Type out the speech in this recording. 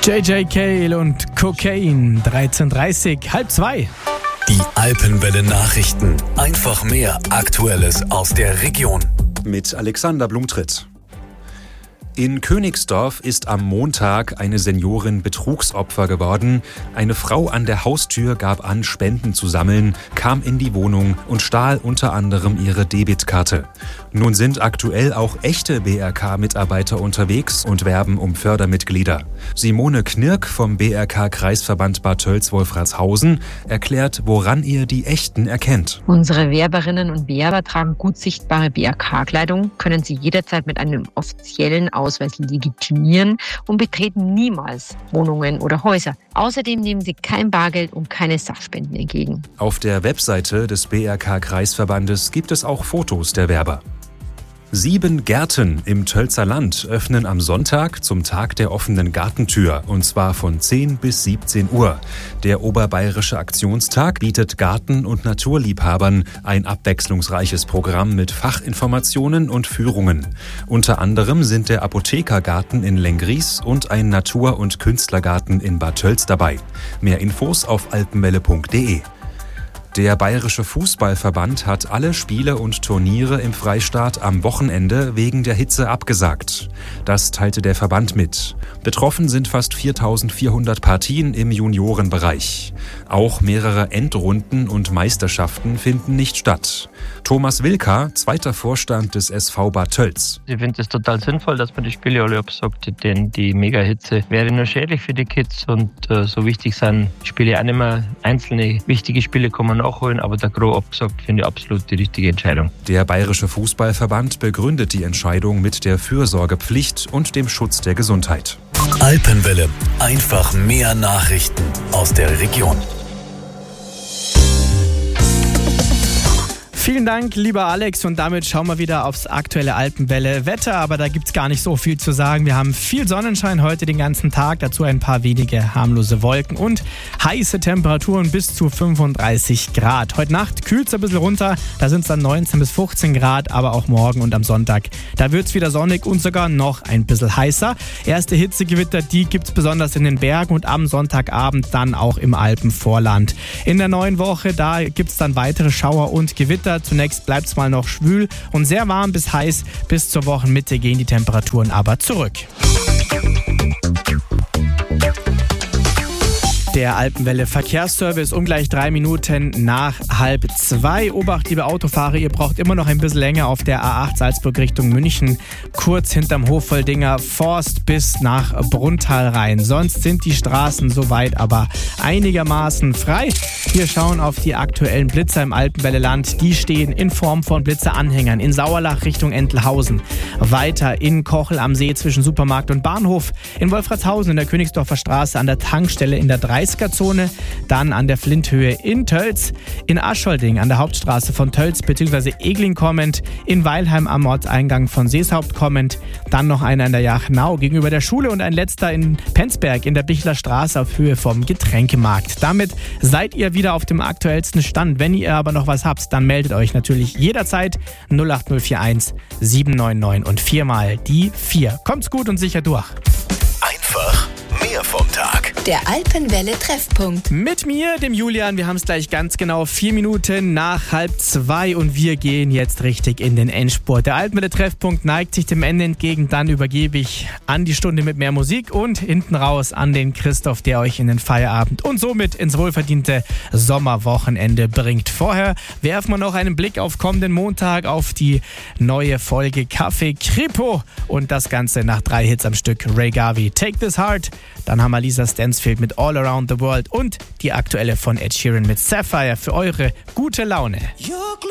JJ Cale und Cocaine, 13:30, 1:30. Die Alpenwelle Nachrichten. Einfach mehr Aktuelles aus der Region. Mit Alexander Blumtritt. In Königsdorf ist am Montag eine Seniorin Betrugsopfer geworden. Eine Frau an der Haustür gab an, Spenden zu sammeln, kam in die Wohnung und stahl unter anderem ihre Debitkarte. Nun sind aktuell auch echte BRK-Mitarbeiter unterwegs und werben um Fördermitglieder. Simone Knirk vom BRK-Kreisverband Bad Tölz-Wolfratshausen erklärt, woran ihr die Echten erkennt. Unsere Werberinnen und Werber tragen gut sichtbare BRK-Kleidung, können sie jederzeit mit einem offiziellen Ausweis legitimieren und betreten niemals Wohnungen oder Häuser. Außerdem nehmen sie kein Bargeld und keine Sachspenden entgegen. Auf der Webseite des BRK-Kreisverbandes gibt es auch Fotos der Werber. 7 Gärten im Tölzer Land öffnen am Sonntag zum Tag der offenen Gartentür, und zwar von 10 bis 17 Uhr. Der Oberbayerische Aktionstag bietet Garten- und Naturliebhabern ein abwechslungsreiches Programm mit Fachinformationen und Führungen. Unter anderem sind der Apothekergarten in Lenggries und ein Natur- und Künstlergarten in Bad Tölz dabei. Mehr Infos auf alpenwelle.de. Der Bayerische Fußballverband hat alle Spiele und Turniere im Freistaat am Wochenende wegen der Hitze abgesagt. Das teilte der Verband mit. Betroffen sind fast 4.400 Partien im Juniorenbereich. Auch mehrere Endrunden und Meisterschaften finden nicht statt. Thomas Wilka, zweiter Vorstand des SV Bad Tölz. Ich finde es total sinnvoll, dass man die Spiele alle absagt, denn die Mega-Hitze wäre nur schädlich für die Kids und so wichtig sind Spiele auch nicht mehr. Einzelne wichtige Spiele kann man nachholen, aber der Gros abgesagt, finde ich absolut die richtige Entscheidung. Der Bayerische Fußballverband begründet die Entscheidung mit der Fürsorgepflicht und dem Schutz der Gesundheit. Alpenwelle. Einfach mehr Nachrichten aus der Region. Vielen Dank, lieber Alex, und damit schauen wir wieder aufs aktuelle Alpenwelle-Wetter, aber da gibt's gar nicht so viel zu sagen. Wir haben viel Sonnenschein heute den ganzen Tag, dazu ein paar wenige harmlose Wolken und heiße Temperaturen bis zu 35 Grad. Heute Nacht kühlt es ein bisschen runter, da sind es dann 19 bis 15 Grad, aber auch morgen und am Sonntag, da wird's wieder sonnig und sogar noch ein bisschen heißer. Erste Hitzegewitter, die gibt's besonders in den Bergen und am Sonntagabend dann auch im Alpenvorland. In der neuen Woche, da gibt's dann weitere Schauer und Gewitter. Zunächst bleibt es mal noch schwül und sehr warm bis heiß. Bis zur Wochenmitte gehen die Temperaturen aber zurück. Der Alpenwelle Verkehrsservice gleich 3 Minuten nach 1:30. Obacht, liebe Autofahrer, ihr braucht immer noch ein bisschen länger auf der A8 Salzburg Richtung München. Kurz hinterm Hofvoldinger Forst bis nach Brunntal rein. Sonst sind die Straßen soweit aber einigermaßen frei. Wir schauen auf die aktuellen Blitzer im Alpenwelle-Land. Die stehen in Form von Blitzeranhängern in Sauerlach Richtung Entelhausen. Weiter in Kochel am See zwischen Supermarkt und Bahnhof. In Wolfratshausen in der Königsdorfer Straße an der Tankstelle in der 30er-Zone. Dann an der Flinthöhe in Tölz. In Aschholding an der Hauptstraße von Tölz bzw. Egling kommend. In Weilheim am Ortseingang von Seeshaupt kommend. Dann noch einer in der Jachnau gegenüber der Schule und ein letzter in Penzberg in der Bichler Straße auf Höhe vom Getränkemarkt. Damit seid ihr wieder auf dem aktuellsten Stand. Wenn ihr aber noch was habt, dann meldet euch natürlich jederzeit 08041 799 und 4 mal die 4. Kommt's gut und sicher durch. Einfach mehr vom Tag. Der Alpenwelle Treffpunkt. Mit mir, dem Julian. Wir haben es gleich ganz genau 4 Minuten nach 1:30 und wir gehen jetzt richtig in den Endspurt. Der Alpenwelle Treffpunkt neigt sich dem Ende entgegen. Dann übergebe ich an die Stunde mit mehr Musik und hinten raus an den Christoph, der euch in den Feierabend und somit ins wohlverdiente Sommerwochenende bringt. Vorher werfen wir noch einen Blick auf kommenden Montag, auf die neue Folge Café Kripo und das Ganze nach 3 Hits am Stück. Ray Garvey, Take This Heart. Dann haben wir Lisa Stansfield mit All Around the World und die aktuelle von Ed Sheeran mit Sapphire für eure gute Laune.